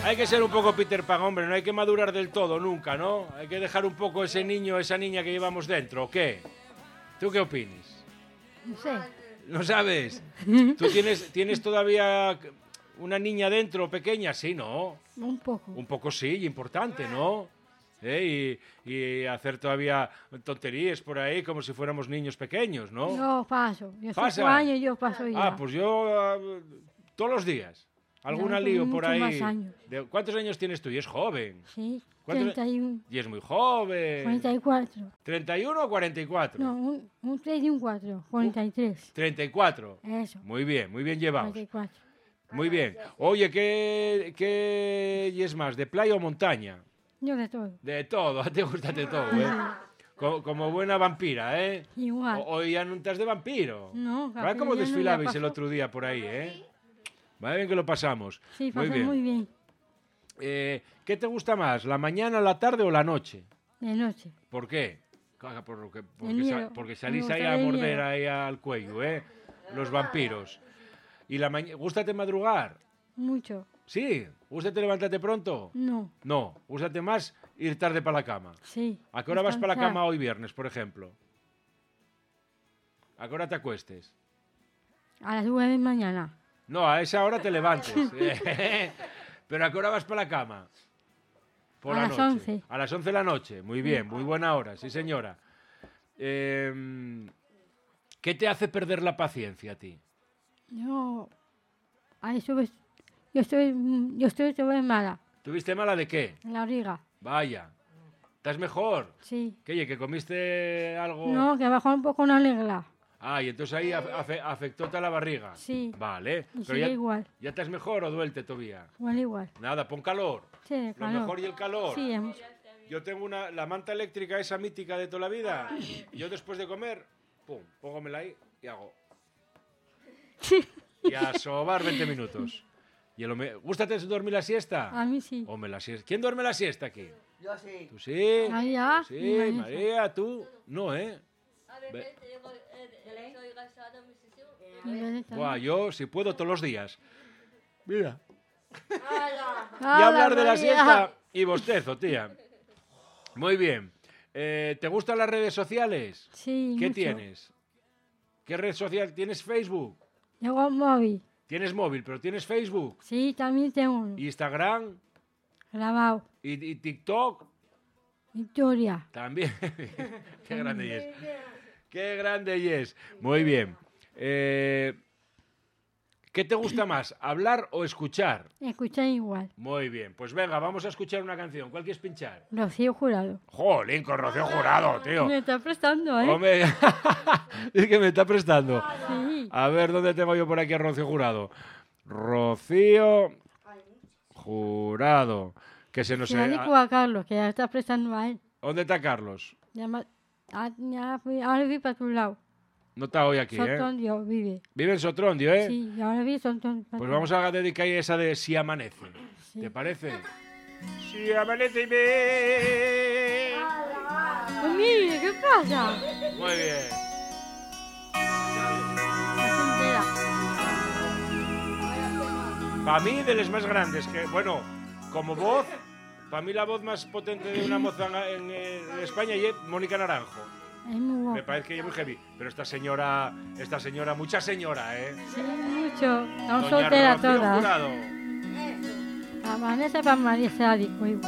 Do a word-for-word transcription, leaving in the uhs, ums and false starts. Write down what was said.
hay que ser un poco Peter Pan, hombre, no hay que madurar del todo nunca, ¿no? Hay que dejar un poco ese niño, esa niña que llevamos dentro, ¿o qué? ¿Tú qué opinas? No sé. ¿No sabes? ¿Tú tienes, tienes todavía una niña dentro pequeña? Sí, ¿no? Un poco. Un poco sí, importante, ¿no? ¿Eh? Y, y hacer todavía tonterías por ahí como si fuéramos niños pequeños, ¿no? Yo paso. Yo ¿Pasa? cinco años yo paso ya. Ah, pues yo uh, todos los días. ¿Alguna Ya, lío con por muchos ahí? más años. De- ¿Cuántos años tienes tú? Y es joven. Sí, ¿Cuántos- treinta y uno, Y es muy joven. cuarenta y cuatro. ¿treinta y uno o cuarenta y cuatro? No, un, un tres y un cuatro, cuarenta y tres. treinta y cuatro. Eso, Muy bien, muy bien llevados. cuarenta y cuatro. Muy bien. Oye, ¿qué, qué y es más, de playa o montaña? Yo de todo. De todo, a ti te gusta de todo, ¿eh? Co- Como buena vampira, ¿eh? Igual. O- Hoy ya no estás de vampiro. No, ¿Vale café cómo ya no, desfilabais ya el pasó. otro día por ahí, eh? Vale bien que lo pasamos. Sí, muy pasó bien. muy bien. Eh, ¿Qué te gusta más, la mañana, la tarde o la noche? De noche. ¿Por qué? Caga, por lo que- porque, miedo. sa- porque Me salís gusta ahí a el morder miedo. ahí al cuello, ¿eh? Los vampiros. ¿Y la mañana? ¿Gústate madrugar? Mucho. ¿Sí? ¿Gústate levantarte pronto? No. No. ¿Gústate más ir tarde para la cama? Sí. ¿A qué hora vas para la descansar. cama hoy viernes, por ejemplo? ¿A qué hora te acuestes? A las nueve de mañana. No, a esa hora te levantes. ¿Pero a qué hora vas para la cama? Por A la las noche. once. A las once de la noche. Muy bien, muy buena hora, sí señora. Eh, ¿Qué te hace perder la paciencia a ti? Yo. Ahí estuve. Yo estoy. Yo estoy todo mala. ¿Tuviste mala de qué? En la riga. Vaya. ¿Estás mejor? Sí. ¿Qué, oye, que comiste algo? No, que bajó un poco una regla. Ah, y entonces ahí af- afe- afectó a la barriga. Sí. Vale. Y Pero sigue ya, igual. ¿ya estás mejor o duelte todavía? Igual, igual. Nada, pon calor. Sí, de Lo calor. mejor y el calor. Sí, es mucho. Yo tengo una, la manta eléctrica esa mítica de toda la vida. Yo después de comer, pum, póngomela ahí y hago. Y a sobar veinte minutos. Y el home- ¿Gústate dormir la siesta? A mí sí. Hombre, la siesta. ¿Quién duerme la siesta aquí? Yo sí. ¿Tú sí? María. Sí, y Vanessa. María, tú. No, ¿eh? Ve- Y Vanessa. Buah, yo si puedo todos los días. Mira. Y ¡Hala, hablar de la María! siesta y bostezo, tía. Muy bien. Eh, ¿Te gustan las redes sociales? Sí, ¿Qué mucho. tienes? ¿Qué red social? ¿Tienes Facebook? Tengo un móvil. ¿Tienes móvil, pero tienes Facebook? Sí, también tengo uno. ¿Instagram? Grabado. ¿Y, y TikTok? Victoria. También. Qué grande y es. Qué grande y es. Muy bien. Eh, ¿Qué te gusta más, hablar o escuchar? Escuché igual. Muy bien. Pues venga, vamos a escuchar una canción. ¿Cuál quieres pinchar? Rocío Jurado. Jolín, con Rocío Jurado, tío. Me está prestando, ¿eh? Hombre, es que me está prestando. Sí. A ver, ¿dónde tengo yo por aquí a Rocío Jurado? Rocío Jurado. Que se nos... Se la digo a Carlos, que ya está prestando a él. ¿Dónde está Carlos? Ya, ma- ah, ya fui, ahora vi para tu lado. No está hoy aquí, ¿eh? Sotondio vive. Vive en Sotrondio, ¿eh? Sí, y ahora vi Sotondio. Pues vamos a dedicar esa de Si amanece. Sí. ¿Te parece? Si amanece y ve. Pues mire, ¿qué pasa? Muy bien. No se entera. Para mí, de las más grandes, que, bueno, como voz, para mí la voz más potente de una moza en, en- en España es Mónica Naranjo. Es muy Me guapo. parece que es muy heavy. Pero esta señora, esta señora, mucha señora, ¿eh? Sí, mucho. Estamos Doña solteras Rocío todas. Jurado. A Vanessa para María Sádico igual.